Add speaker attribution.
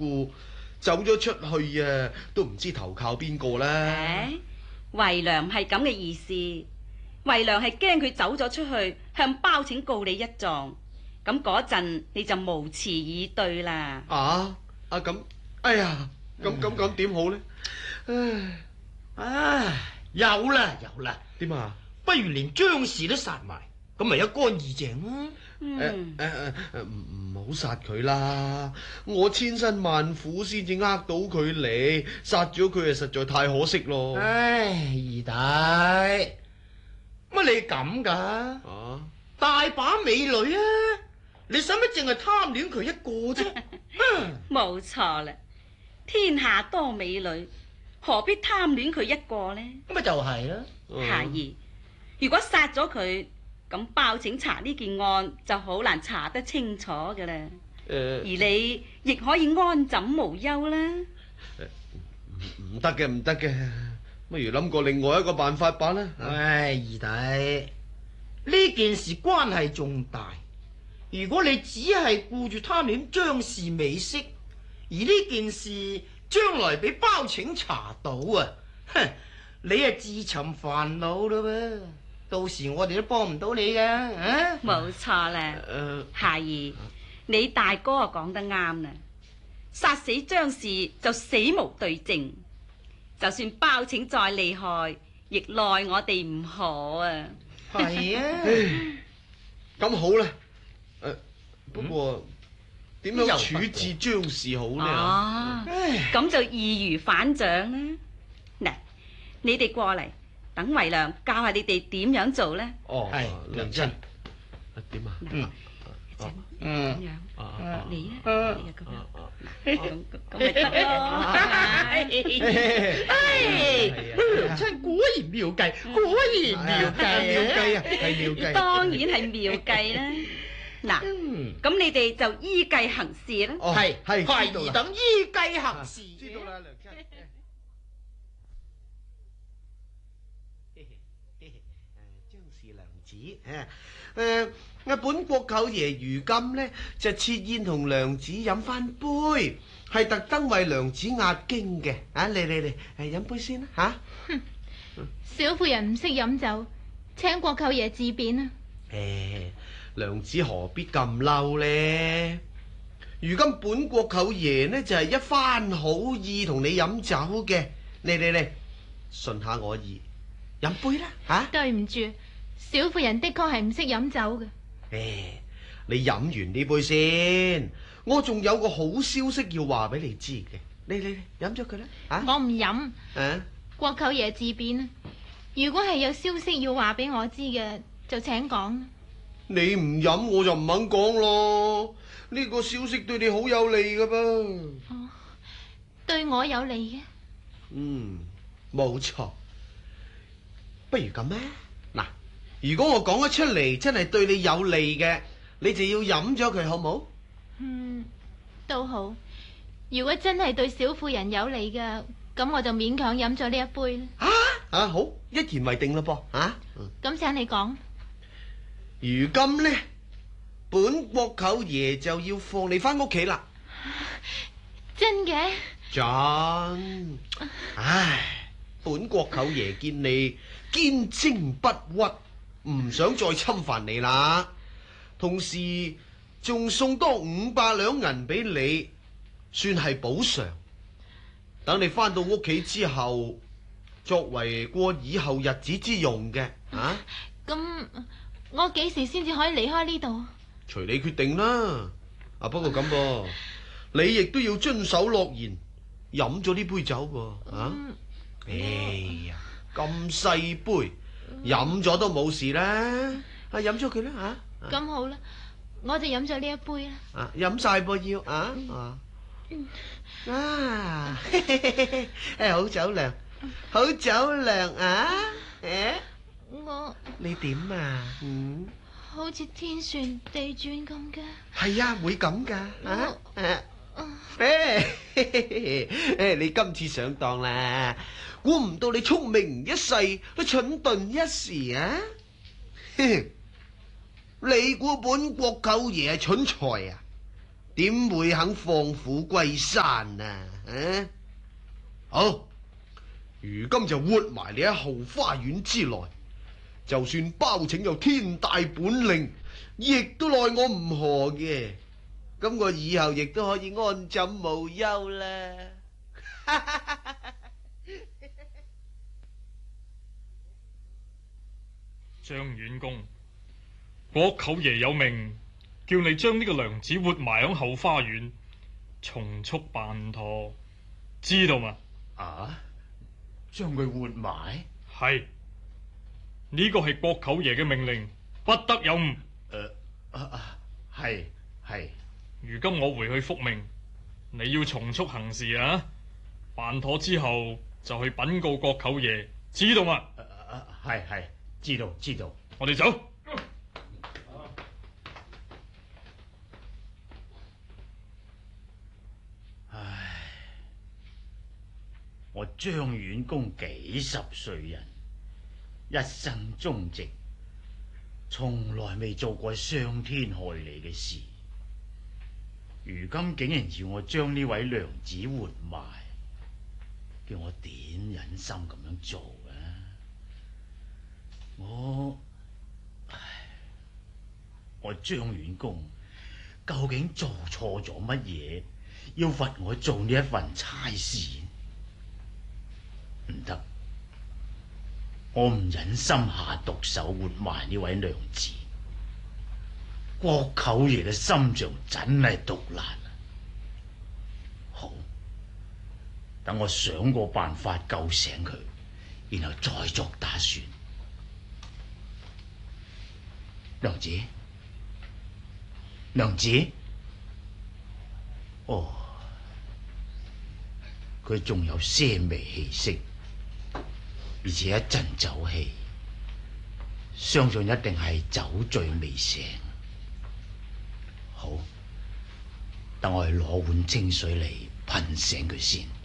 Speaker 1: 顧，走咗出去啊，都唔知投靠邊個啦。
Speaker 2: 惠良唔係咁嘅意思，惠良係驚佢走咗出去，向包拯告你一狀，咁嗰陣你就無辭以對啦。
Speaker 1: 咁，哎呀，咁點好呢？
Speaker 3: 有啦，
Speaker 1: 點啊？
Speaker 3: 不如連張氏都殺埋，咁咪一乾二淨啦。
Speaker 1: 唔好殺佢啦！我千辛萬苦先至呃到佢嚟，殺咗佢啊，實在太可惜咯。
Speaker 3: 二弟，乜你咁噶？大把美女啊，你使乜淨係貪戀佢一個啫？
Speaker 2: 冇錯啦，天下多美女，何必貪戀佢一個呢？
Speaker 3: 咁咪就係啦。
Speaker 2: 孩兒，如果殺咗佢，咁包拯查呢件案就好難查得清楚㗎啦。而你亦可以安枕無憂啦。
Speaker 1: 唔得嘅，不如諗過另外一個辦法吧啦。
Speaker 3: 二弟，呢件事關係重大，如果你只係顧住貪戀張氏美色，而呢件事將來俾包拯查到啊，你啊自尋煩惱啦噃，到時我哋都幫唔到你㗎。
Speaker 2: 冇錯啦，孩兒，你大哥啊講得啱啦，殺死張氏就死無對證，就算包拯再厲害，亦奈我哋唔可啊。
Speaker 3: 係啊，
Speaker 1: 咁好啦。不過點樣處置張氏好呢？
Speaker 2: 咁就易如反掌啦。嗱，你哋過嚟，等惠良教下你哋點樣做呢？
Speaker 3: 係娘親。
Speaker 1: 點啊？
Speaker 2: 咁樣，你啊，咁咪得咯。
Speaker 3: 娘親果然妙計，係妙計。
Speaker 2: 當然係妙計啦。嗱，咁你哋就依計行事啦。
Speaker 3: 係
Speaker 1: 係，
Speaker 3: 孩兒等依計行事。
Speaker 1: 知道啦，娘親。張氏娘子，本國舅爺如今呢，就設宴同娘子飲翻杯，係特登為娘子壓驚嘅。嚟，飲杯先啦。
Speaker 4: 小婦人唔識飲酒，請國舅爺自便啊。
Speaker 1: 娘子何必咁嬲呢？如今本國舅爺呢，就係一番好意同你飲酒嘅。嚟，順下我意，飲杯啦。
Speaker 4: 對唔住，小婦人的確係唔識飲酒嘅。
Speaker 1: 你飲完呢杯先，我仲有個好消息要話俾你知嘅。嚟，飲咗佢啦。
Speaker 4: 我唔飲。國舅爺自便啊。如果係有消息要話俾我知嘅，就請講。
Speaker 1: 你唔飲我就唔肯講咯。呢個消息對你好有利噶噃。
Speaker 4: 對我有利嘅？
Speaker 1: 冇錯。不如咁咩？嗱，如果我講咗出嚟真係對你有利嘅，你就要飲咗佢，好冇？
Speaker 4: 都好。如果真係對小婦人有利嘅，咁我就勉強飲咗呢一杯啦。
Speaker 1: 好，一言為定啦噃。
Speaker 4: 咁請你講。
Speaker 1: 如今呢，本國舅爺就要放你翻屋企啦。
Speaker 4: 真嘅？
Speaker 1: 真。本國舅爺見你堅貞不屈，唔想再侵犯你啦，同時仲送多500兩銀俾你，算係補償。等你翻到屋企之後，作為過以後日子之用嘅。
Speaker 4: 咁我幾時先至可以離開呢度？
Speaker 1: 隨你決定啦。不過咁噃，你亦都要遵守諾言，飲咗呢杯酒噃。哎呀，咁細杯，飲咗都冇事啦。飲咗佢啦。
Speaker 4: 咁好啦，我就飲咗呢一杯啦。
Speaker 1: 飲晒噃要。好酒量，好酒量啊！你點啊？
Speaker 4: 好似天旋地轉咁嘅。
Speaker 1: 係啊，會咁噶。你今次上當啦！估唔到你聰明一世，都蠢鈍一時啊！你估本國舅爺係蠢材啊？ 點會肯放虎歸山啊？好，如今就活埋你喺後花園之內，就算包拯有天大本領，亦都奈我唔何嘅。咁我以後亦都可以安枕無憂啦。
Speaker 5: 張遠公，國舅爺有命，叫你將呢個娘子活埋響後花園，從速辦妥，知道嘛？
Speaker 6: 啊，將佢活埋？
Speaker 5: 係，呢個係國舅爺嘅命令，不得有誤。
Speaker 6: 係。
Speaker 5: 如今我回去復命，你要從速行事啊！辦妥之後就去稟告國舅爺，知道嘛？
Speaker 6: 係，知道。
Speaker 5: 我哋走。
Speaker 6: 唉，我張遠公幾十歲人，一生忠直，從來未做過傷天害理嘅事。如今竟然要我將呢位娘子活埋，叫我點忍心咁樣做啊？我張遠公究竟做錯咗乜嘢，要罰我做呢一份差事？唔得，我唔忍心下毒手活埋呢位娘子。國舅爺嘅心腸真係毒辣啊！好，等我想個辦法救醒佢，然後再作打算。娘子，哦，佢仲有些微氣息，而且一陣酒氣，相信一定係酒醉未醒。好，等我去攞碗清水嚟噴醒佢先。